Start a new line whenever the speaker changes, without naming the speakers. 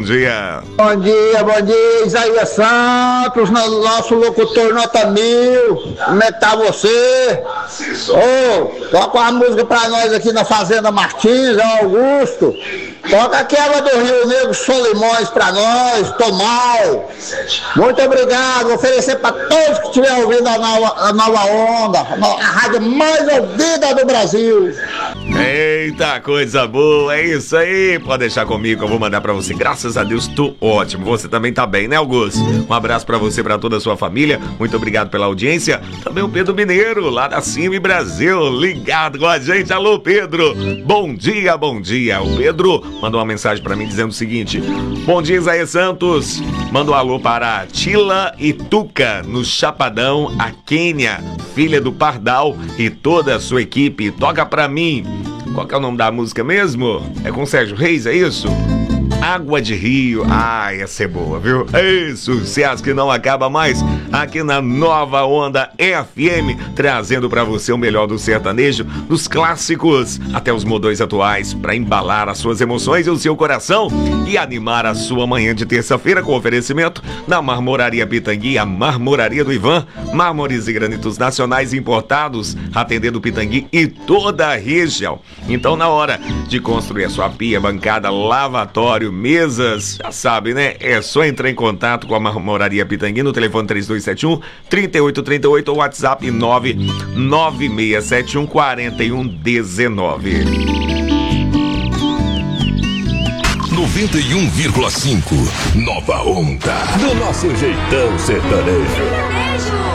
dia.
Bom dia, Isaías Santos, nosso locutor nota 1000. Como é que tá você? Toca uma música pra nós aqui na Fazenda Martins, Augusto. Toca aquela do Rio Negro Solimões pra nós, Tomal. Muito obrigado, vou oferecer pra todos que estiverem ouvindo a nova onda, a rádio mais ouvida do Brasil.
Eita, coisa boa, é isso aí. Pode deixar comigo, eu vou mandar pra você. Graças a Deus, tô ótimo. Você também tá bem, né, Augusto? Um abraço pra você, pra toda a sua família. Muito obrigado pela audiência. Também o Pedro Mineiro, lá da Cime Brasil, ligado com a gente. Alô, Pedro. Bom dia, bom dia. O Pedro mandou uma mensagem pra mim dizendo o seguinte: bom dia, Isaías Santos. Manda um alô para Tila e Tuca, no Chapadão, a Quênia, filha do Pardal e toda a sua equipe. Toca pra mim. Qual que é o nome da música mesmo? É com Sérgio Reis, é isso? Água de Rio. Essa é boa, viu? É sucesso que não acaba mais aqui na Nova Onda FM, trazendo pra você o melhor do sertanejo, dos clássicos até os modões atuais, pra embalar as suas emoções e o seu coração e animar a sua manhã de terça-feira com oferecimento da Marmoraria Pitangui, a Marmoraria do Ivan, mármores e granitos nacionais importados, atendendo Pitangui e toda a região. Então, na hora de construir a sua pia, bancada, lavatório, mesas, já sabe, né? É só entrar em contato com a Marmoraria Pitangui no telefone 3271-3838 ou WhatsApp 99671-4119.
91,5 Nova Onda. Do nosso jeitão sertanejo.